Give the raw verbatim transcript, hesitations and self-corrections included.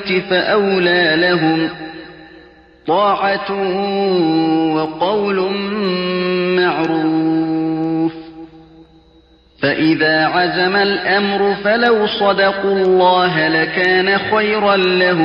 فأولى لهم طاعة وقول معروف. فإذا عزم الأمر فلو صدقوا الله لكان خيرا لهم.